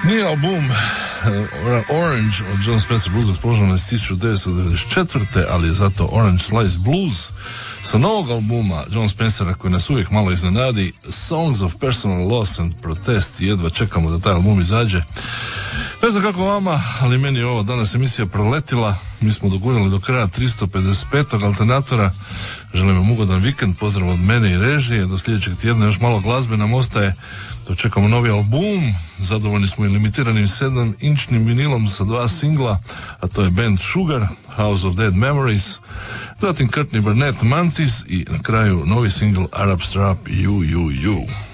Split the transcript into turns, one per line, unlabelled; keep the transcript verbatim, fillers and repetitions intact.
Nije album uh, Orange od Jon Spencer Blues explosion iz tisuću devetsto devedeset četvrte ali je zato Orange Slice Blues sa novog albuma Jon Spencera koji nas uvijek malo iznenadi, Songs of Personal Loss and Protest. Jedva čekamo da taj album izađe. Ne znam kako vama, ali meni je ovo danas emisija proletila. Mi smo dogurali do kraja tristo pedeset petog alternatora. Želim vam ugodan vikend, pozdrav od mene i režije. Do sljedećeg tjedna još malo glazbe nam ostaje. Dočekamo novi album. Zadovoljni smo i limitiranim sedam inčnim vinilom sa dva singla, a to je band Sugar, House of Dead Memories, zatim Courtney Barnett, Mantis i na kraju novi singl Arab Strap, You, You, You.